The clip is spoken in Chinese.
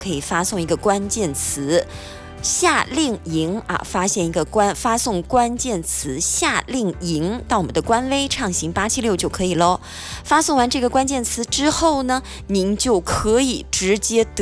可以发送一个关键词夏令营啊，发送关键词夏令营到我们的官微畅行876就可以咯。发送完这个关键词之后呢，您就可以直接